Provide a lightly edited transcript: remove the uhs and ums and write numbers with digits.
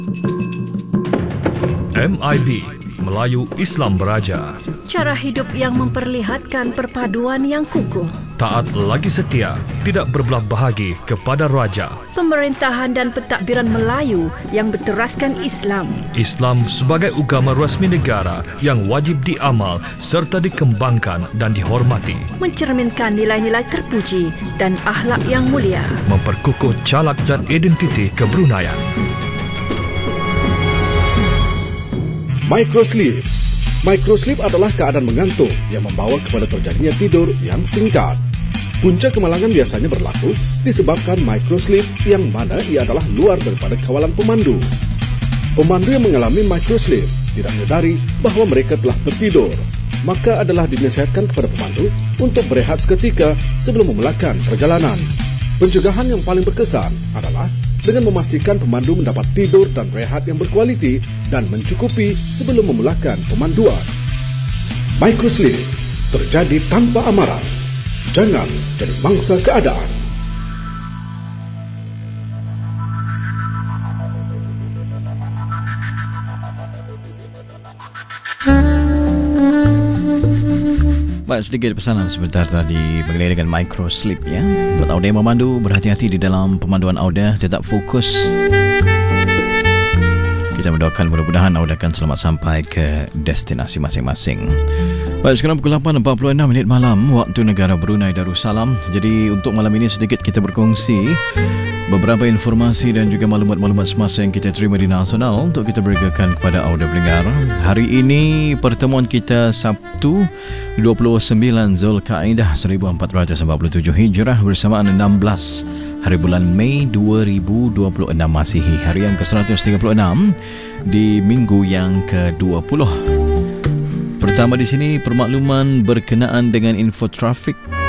MIB, Melayu Islam Beraja. Cara hidup yang memperlihatkan perpaduan yang kukuh. Taat lagi setia, tidak berbelah bahagi kepada raja. Pemerintahan dan pentadbiran Melayu yang berteraskan Islam. Islam sebagai agama rasmi negara yang wajib diamal serta dikembangkan dan dihormati. Mencerminkan nilai-nilai terpuji dan akhlak yang mulia. Memperkukuh calak dan identiti kebrunaian. Microsleep. Microsleep adalah keadaan mengantuk yang membawa kepada terjadinya tidur yang singkat. Punca kemalangan biasanya berlaku disebabkan microsleep yang mana ia adalah luar daripada kawalan pemandu. Pemandu yang mengalami microsleep tidak menyadari bahawa mereka telah tertidur, maka adalah dinasihatkan kepada pemandu untuk berehat seketika sebelum memulakan perjalanan. Pencegahan yang paling berkesan adalah dengan memastikan pemandu mendapat tidur dan rehat yang berkualiti dan mencukupi sebelum memulakan pemanduan. Microsleep terjadi tanpa amaran. Jangan jadi mangsa keadaan. Baik, sedikit pesanan sebentar tadi berkaitan dengan microsleep ya. Buat Auda yang memandu, berhati-hati di dalam pemanduan Auda, tetap fokus. Kita mendoakan mudah-mudahan Auda akan selamat sampai ke destinasi masing-masing. Baik, sekarang pukul 8.46 malam waktu negara Brunei Darussalam. Jadi untuk malam ini sedikit kita berkongsi beberapa informasi dan juga maklumat-maklumat semasa yang kita terima di nasional untuk kita berikan kepada Auda pendengar. Hari ini pertemuan kita Sabtu 29 Zulkaidah 1447 Hijrah bersamaan 16 hari bulan Mei 2026 Masihi, hari yang ke-136 di minggu yang ke-20. Pertama di sini permakluman berkenaan dengan info trafik